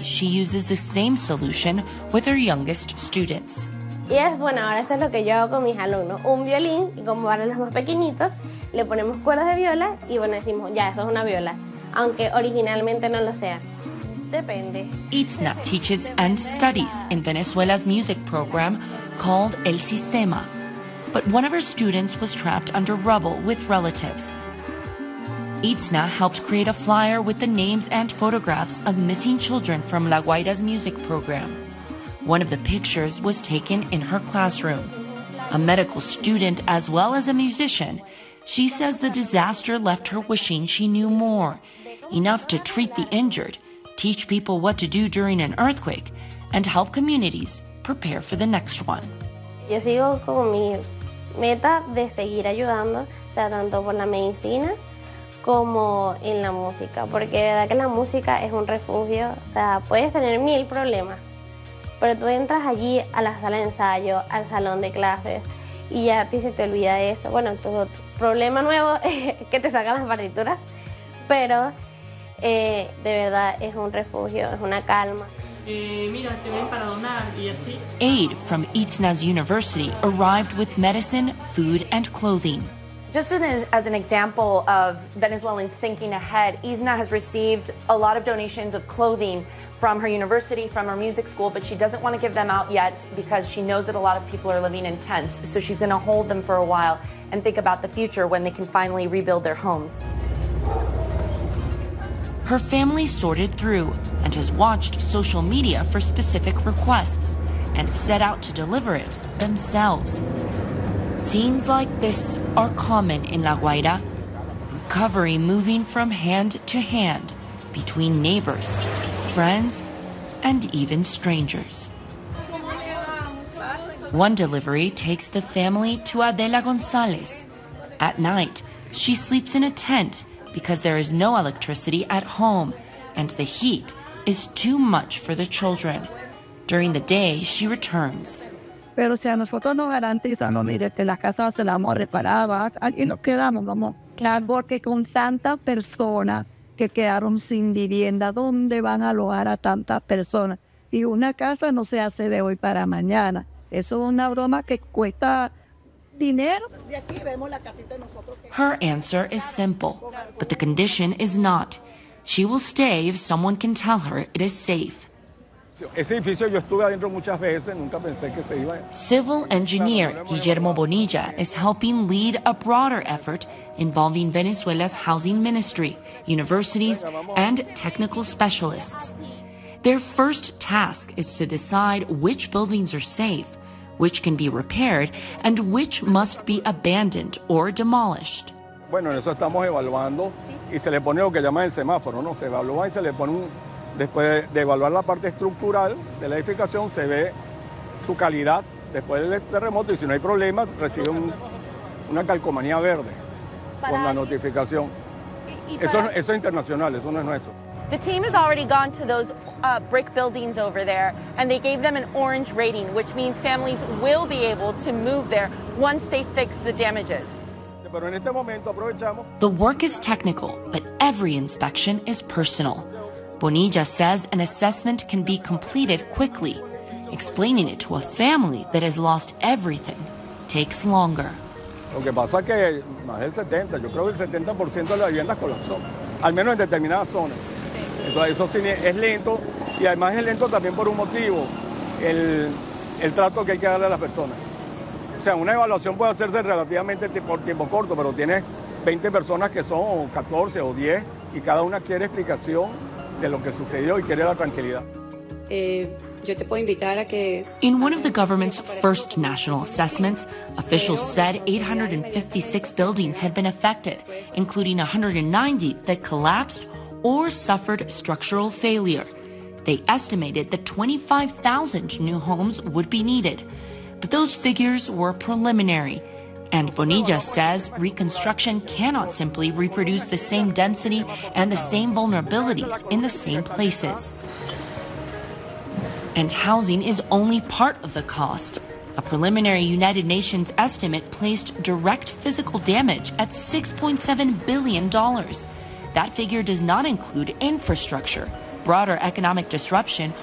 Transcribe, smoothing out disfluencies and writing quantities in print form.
she uses the same solution with her youngest students. Y bueno, ahora esto es lo que yo hago con mis alumnos. Un violín, y como para los más pequeñitos, le ponemos cuerdas de viola y bueno, decimos, ya, esto es una viola, aunque originalmente no lo sea. Depende. Itzna teaches and studies in Venezuela's music program called El Sistema. But one of her students was trapped under rubble with relatives. Itzna helped create a flyer with the names and photographs of missing children from La Guaira's music program. One of the pictures was taken in her classroom. A medical student as well as a musician, she says the disaster left her wishing she knew more, enough to treat the injured, teach people what to do during an earthquake, and help communities prepare for the next one. Yo sigo con mi meta de seguir ayudando, o sea, tanto por la medicina como en la música, porque de verdad que la música es un refugio, o sea, puedes tener 1000 problemas, pero tú entras allí a la sala de ensayo, al salón de clases, y ya a ti se te olvida eso. Bueno, tu problema nuevo es que te sacan las partituras, pero de verdad es un refugio, es una calma. Aid from Itzna's university arrived with medicine, food, and clothing. Just as an example of Venezuelans thinking ahead, Itzna has received a lot of donations of clothing from her university, from her music school, but she doesn't want to give them out yet because she knows that a lot of people are living in tents. So she's going to hold them for a while and think about the future when they can finally rebuild their homes. Her family sorted through and has watched social media for specific requests and set out to deliver it themselves. Scenes like this are common in La Guaira, recovery moving from hand to hand between neighbors, friends, and even strangers. One delivery takes the family to Adela Gonzalez. At night, she sleeps in a tent because there is no electricity at home and the heat is too much for the children. During the day, she returns. Pero si a nosotros nos garantizan, no, mire, que las casas se las vamos a reparar, aquí nos quedamos, vamos. Claro, porque con tantas personas que quedaron sin vivienda, ¿dónde van a alojar a tantas personas? Y una casa no se hace de hoy para mañana. Eso es una broma que cuesta dinero. De aquí vemos la casita de nosotros. Her answer is simple, but the condition is not. She will stay if someone can tell her it is safe. Ese edificio yo estuve adentro muchas veces, nunca pensé que se iba. Civil engineer Guillermo Bonilla is helping lead a broader effort involving Venezuela's housing ministry, universities, and technical specialists. Their first task is to decide which buildings are safe, which can be repaired, and which must be abandoned or demolished. Bueno, en eso estamos evaluando y se le pone lo que llaman el semáforo, ¿no? Se evalúa y se le pone después de evaluar la parte estructural de la edificación, se ve su calidad después del terremoto y si no hay problema, recibe una calcomanía verde con la notificación. Eso es internacional, eso no es nuestro. The team has already gone to those brick buildings over there, and they gave them an orange rating, which means families will be able to move there once they fix the damages. Pero en este momento aprovechamos. The work is technical, but every inspection is personal. Bonilla says an assessment can be completed quickly. Explaining it to a family that has lost everything takes longer. Lo que pasa es que más del 70%, yo creo que el 70% de las viviendas colapsó, al menos en determinadas zonas. Entonces eso sí es lento y además es lento también por un motivo, el trato que hay que darle a las personas. O sea, una evaluación puede hacerse relativamente por tiempo corto, pero tienes 20 personas que son o 14 o 10 y cada una quiere explicación de lo que sucedió y quiere la tranquilidad. Yo te puedo invitar a que... In one of the government's first national assessments, officials said 856 buildings had been affected, including 190 that collapsed or suffered structural failure. They estimated that 25,000 new homes would be needed. But those figures were preliminary. And Bonilla says reconstruction cannot simply reproduce the same density and the same vulnerabilities in the same places. And housing is only part of the cost. A preliminary United Nations estimate placed direct physical damage at $6.7 billion. That figure does not include infrastructure, broader economic disruption